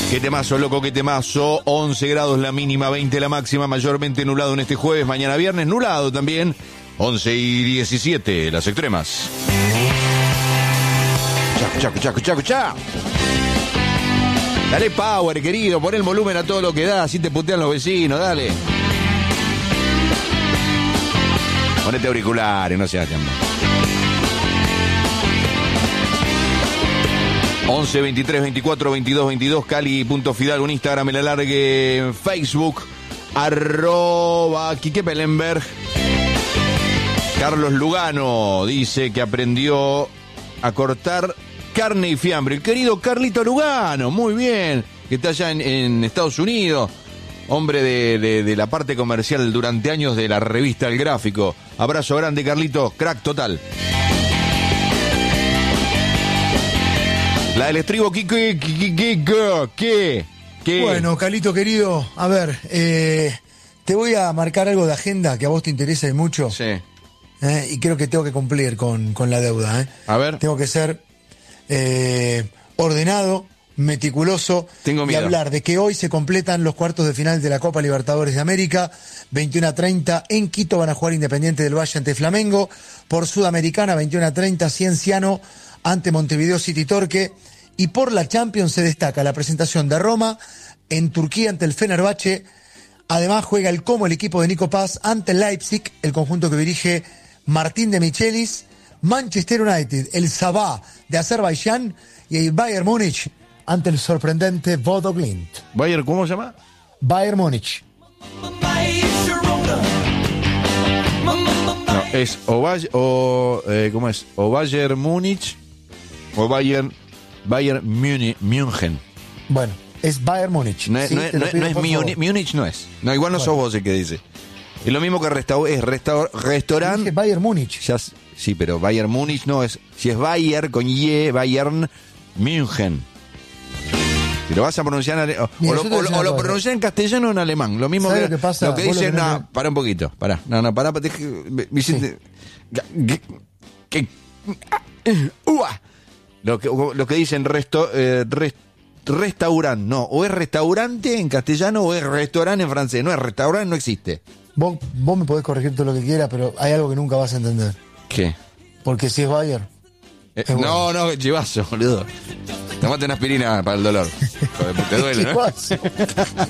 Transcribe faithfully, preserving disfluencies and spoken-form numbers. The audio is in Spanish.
Qué temazo, loco, qué temazo. once grados la mínima, veinte la máxima, mayormente nublado en este jueves. Mañana viernes nublado también. once y diecisiete las extremas. Chaco, chaco, chaco, chaco, chaco. Dale power, querido, pon el volumen a todo lo que da, así te putean los vecinos, dale. Ponete auriculares, no seas chamba. once, veintitrés, veinticuatro, veintidós, veintidós, Cali.Fidalgo en Instagram, el alargue en Facebook, arroba Quique Pellenberg. Carlos Lugano dice que aprendió a cortar carne y fiambre. El querido Carlito Lugano, muy bien, que está allá en, en Estados Unidos, hombre de, de, de la parte comercial durante años de la revista El Gráfico. Abrazo grande, Carlito, crack total. La del estribo, ¿qué, qué, qué, qué, qué, qué? Bueno, Carlito querido, a ver, eh, te voy a marcar algo de agenda que a vos te interesa y mucho. Sí. Eh, y creo que tengo que cumplir con, con la deuda. Eh. A ver. Tengo que ser eh, ordenado, meticuloso. Tengo miedo. Y hablar de que hoy se completan los cuartos de final de la Copa Libertadores de América. veintiuno a treinta en Quito van a jugar Independiente del Valle ante Flamengo. Por Sudamericana, veintiuno a treinta, Cienciano ante Montevideo City Torque. Y por la Champions se destaca la presentación de Roma en Turquía ante el Fenerbahce. Además juega el Como, el equipo de Nico Paz, ante el Leipzig, el conjunto que dirige Martín de Michelis. Manchester United, el Sabah de Azerbaiyán, y el Bayern Múnich ante el sorprendente Bodo Glimt. ¿Bayern cómo se llama? Bayern Múnich. No, es o, Bay, o eh, ¿cómo es? O Bayern Múnich o Bayern Bayern Múnich, München. Bueno, es Bayern Múnich. No es, ¿sí? no es, no es, no es Múnich, Múnich no es. No, igual no bueno. Sos vos el que dice. Es lo mismo que restaur, es restaur, restaurante. Bayern Múnich. Ya, sí, pero Bayern Múnich no es. Si es Bayern con Y, Bayern München. Si lo vas a pronunciar en, o, Mira, o, lo, o, o lo pronuncias en castellano o en alemán. Lo mismo que lo que, pasa? Lo que dicen. Lo que no, no... para un poquito. Para. No, no, para. Vicente. Sí. Que. Lo que, lo que dicen resto, eh, rest, restaurante, no, o es restaurante en castellano o es restaurante en francés. No es restaurante, no existe. Vos, vos me podés corregir todo lo que quieras, pero hay algo que nunca vas a entender. ¿Qué? Porque si es Bayern. Eh, es bueno. No, no, chivazo, boludo. Tomate una aspirina para el dolor. Te duele, ¿no?